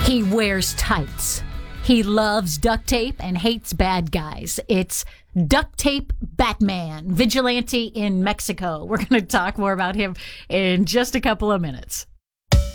He wears tights. He loves duct tape and hates bad guys. It's Duct Tape Batman, vigilante in Mexico. We're going to talk more about him in just a couple of minutes.